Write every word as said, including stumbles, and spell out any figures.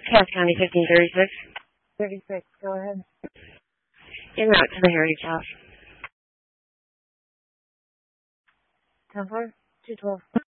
Cass County fifteen thirty-six. thirty-six, go ahead. En route to the Heritage House. ten four, two twelve.